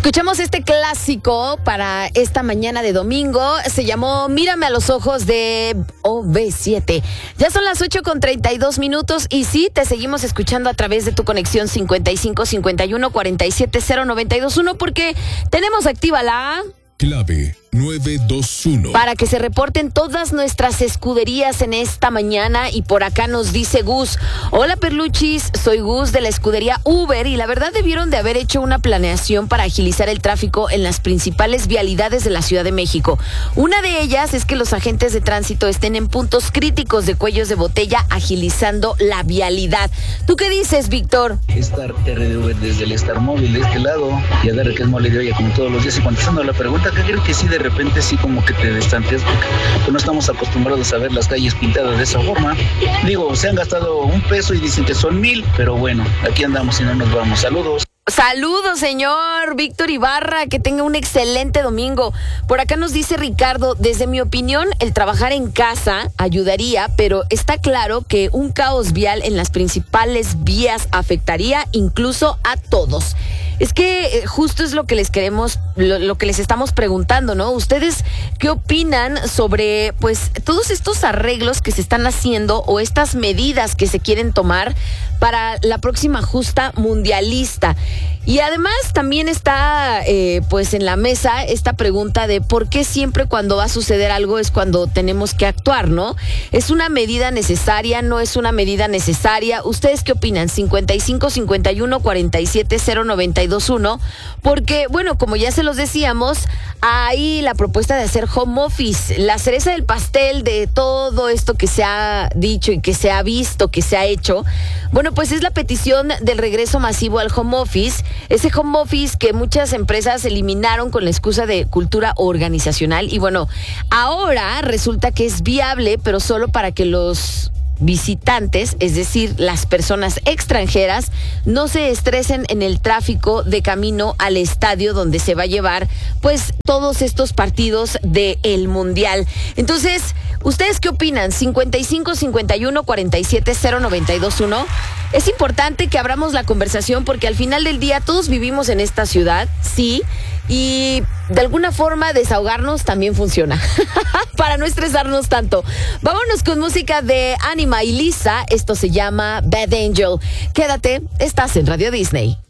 Escuchamos este clásico para esta mañana de domingo. Se llamó Mírame a los ojos de OV7. Ya son las 8:32 y sí, te seguimos escuchando a través de tu conexión 55 51 47 0921 porque tenemos activa la clave 921. Para que se reporten todas nuestras escuderías en esta mañana. Y por acá nos dice Gus: hola Perluchis, soy Gus de la escudería Uber y la verdad debieron de haber hecho una planeación para agilizar el tráfico en las principales vialidades de la Ciudad de México. Una de ellas es que los agentes de tránsito estén en puntos críticos de cuellos de botella agilizando la vialidad. ¿Tú qué dices, Víctor? Star TRDV desde el Star Móvil de este lado y a dar que es mole de olla como todos los días. Y contestando a la pregunta, que creo que sí, de repente sí como que te destanteas porque pues no estamos acostumbrados a ver las calles pintadas de esa forma. Digo, se han gastado $1 y dicen que son 1,000, pero bueno, aquí andamos y no nos vamos. Saludos. Saludos, señor Víctor Ibarra, que tenga un excelente domingo. Por acá nos dice Ricardo: desde mi opinión, el trabajar en casa ayudaría, pero está claro que un caos vial en las principales vías afectaría incluso a todos. Es que justo es lo que les queremos, lo que les estamos preguntando, ¿no? ¿Ustedes qué opinan sobre, pues, todos estos arreglos que se están haciendo o estas medidas que se quieren tomar para la próxima justa mundialista? Y además también está, pues, en la mesa esta pregunta de por qué siempre cuando va a suceder algo es cuando tenemos que actuar, ¿no? ¿Es una medida necesaria? ¿No es una medida necesaria? ¿Ustedes qué opinan? 55 51 47 0921. Porque, bueno, como ya se los decíamos, hay la propuesta de hacer home office. La cereza del pastel de todo esto que se ha dicho y que se ha visto, que se ha hecho, bueno, pues es la petición del regreso masivo al home office. Ese home office que muchas empresas eliminaron con la excusa de cultura organizacional. Y bueno, ahora resulta que es viable, pero solo para que los visitantes, es decir, las personas extranjeras, no se estresen en el tráfico de camino al estadio donde se va a llevar, pues, todos estos partidos del Mundial. Entonces, ¿ustedes qué opinan? 55 51 47 0921. Es importante que abramos la conversación porque al final del día todos vivimos en esta ciudad, sí, y de alguna forma desahogarnos también funciona para no estresarnos tanto. Vámonos con música de Anima y Lisa. Esto se llama Bad Angel. Quédate, estás en Radio Disney.